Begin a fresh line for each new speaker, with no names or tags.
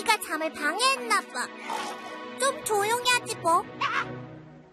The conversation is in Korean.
우리가 잠을 방해했나 봐. 좀 조용히 하지 뭐.